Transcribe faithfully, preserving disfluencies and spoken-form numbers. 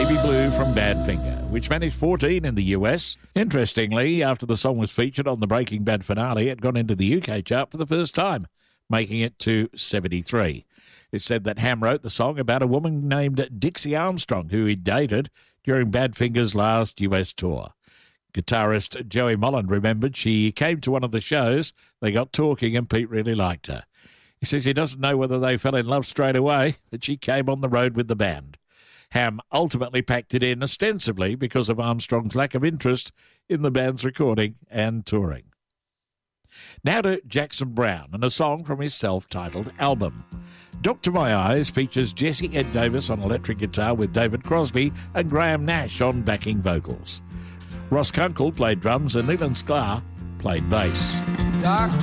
Baby Blue from Badfinger, which managed fourteen in the U S. Interestingly, after the song was featured on the Breaking Bad finale, it got into the U K chart for the first time, making it to seventy-three. It's said that Ham wrote the song about a woman named Dixie Armstrong, who he dated during Badfinger's last U S tour. Guitarist Joey Molland remembered she came to one of the shows, they got talking, and Pete really liked her. He says he doesn't know whether they fell in love straight away, but she came on the road with the band. Ham ultimately packed it in ostensibly because of Armstrong's lack of interest in the band's recording and touring. Now to Jackson Browne and a song from his self-titled album. Doctor My Eyes features Jesse Ed Davis on electric guitar with David Crosby and Graham Nash on backing vocals. Ross Kunkel played drums and Leland Sklar played bass. Doctor